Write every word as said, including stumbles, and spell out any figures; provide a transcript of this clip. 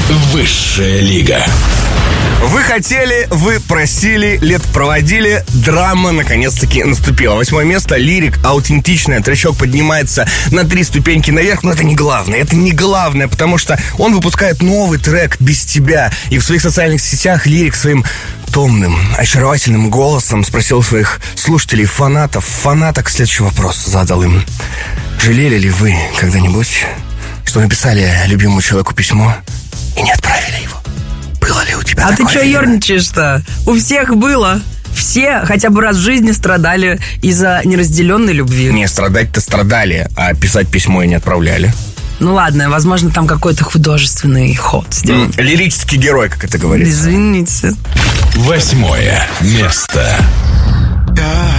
Высшая лига. Вы хотели, вы просили, лет проводили, драма наконец-таки наступила. Восьмое место, лирик, аутентичное, тречок поднимается на три ступеньки наверх, но это не главное, это не главное, потому что он выпускает новый трек «Без тебя», и в своих социальных сетях лирик своим томным, очаровательным голосом спросил своих слушателей, фанатов, фанаток следующий вопрос задал им. Жалели ли вы когда-нибудь, что написали любимому человеку письмо и не отправили его? Было ли у тебя А такое? ты что ерничаешь-то? У всех было. Все хотя бы раз в жизни страдали из-за неразделенной любви. Не, страдать-то страдали, а писать письмо и не отправляли. Ну ладно, возможно, там какой-то художественный ход сделан. М, Лирический герой, как это говорится. Извините. Восьмое место. Я